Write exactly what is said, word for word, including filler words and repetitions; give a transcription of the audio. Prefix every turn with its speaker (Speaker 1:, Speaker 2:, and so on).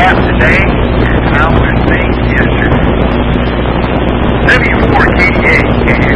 Speaker 1: have today and how were things yesterday. W four K D A, K D A